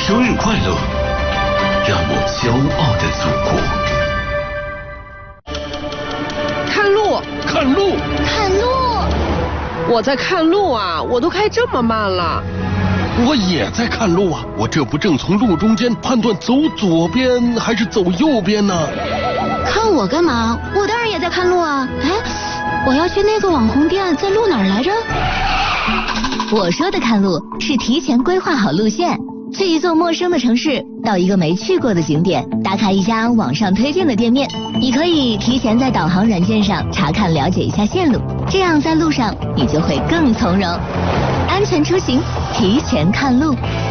生日快乐，让我骄傲的祖国。 看路， 看路， 看路！ 我在看路啊，我都开这么慢了。 我也在看路啊，我这不正从路中间判断走左边还是走右边呢？ 看我干嘛？我当然也在看路啊！哎，我要去那个网红店，在路哪儿来着？我说的看路是提前规划好路线，去一座陌生的城市，到一个没去过的景点，打卡一家网上推荐的店面。你可以提前在导航软件上查看了解一下线路，这样在路上你就会更从容。安全出行，提前看路。